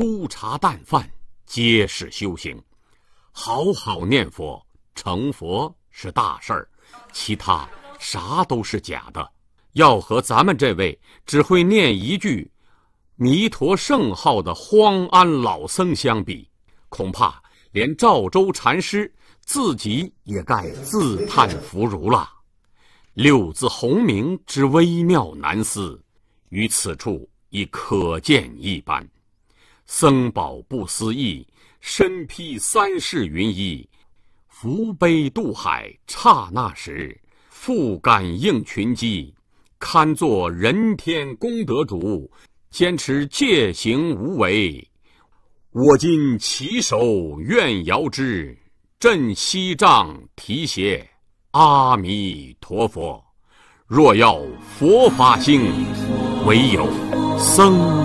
粗茶淡饭皆是修行，好好念佛成佛是大事儿，其他啥都是假的。要和咱们这位只会念一句弥陀圣号的荒安老僧相比，恐怕连赵州禅师自己也该自叹弗如了。六字洪名之微妙难思，于此处已可见一斑。僧宝不思议，身披三世云衣，扶悲渡海刹那时，复感应群机，堪作人天功德主，坚持戒行无为。我今起手愿遥之，振西杖提携，阿弥陀佛。若要佛法兴，唯有僧